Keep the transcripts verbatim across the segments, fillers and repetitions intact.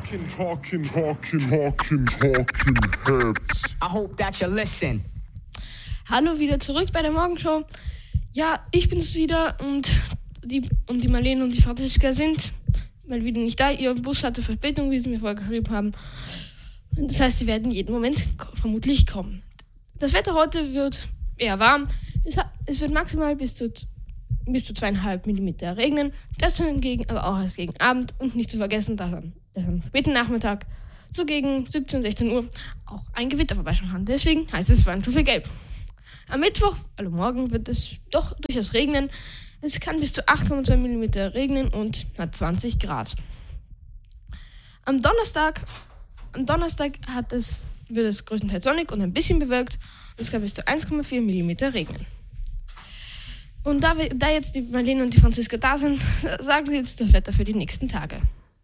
Talking, talking, talking, talking, talking heads. I hope that you listen. Hallo, wieder zurück bei der Morgenshow. Ja, ich bin's wieder und die, und die Marlene und die Franziska sind mal wieder nicht da. Ihr Bus hatte Verspätung, wie sie mir vorher geschrieben haben. Das heißt, sie werden jeden Moment vermutlich kommen. Das Wetter heute wird eher warm. Es, hat, es wird maximal bis zu, bis zu zweieinhalb Millimeter regnen. Das hingegen aber auch erst gegen Abend. Und nicht zu vergessen, dass am, dass am späten Nachmittag, so gegen siebzehn, sechzehn Uhr, auch ein Gewitter vorbeischauen kann. Deswegen heißt es Warnstufe Gelb. Am Mittwoch, also morgen, wird es doch durchaus regnen. Es kann bis zu acht Komma zwei Millimeter regnen und hat zwanzig Grad. Am Donnerstag, am Donnerstag hat es, wird es größtenteils sonnig und ein bisschen bewölkt. Und es kann bis zu eins Komma vier Millimeter regnen. Und da, wir, da jetzt die Marlene und die Franziska da sind, sagen sie jetzt das Wetter für die nächsten Tage.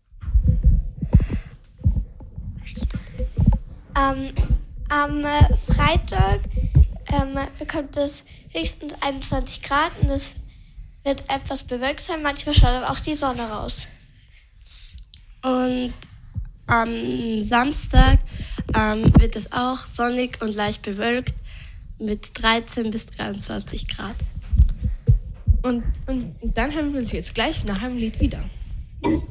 Ähm, am äh, Freitag ähm, bekommt es höchstens einundzwanzig Grad und es wird etwas bewölkt sein. Manchmal schaut aber auch die Sonne raus. Und am Samstag ähm, wird es auch sonnig und leicht bewölkt mit dreizehn bis dreiundzwanzig Grad. Und, und, und dann hören wir uns jetzt gleich nach einem Lied wieder.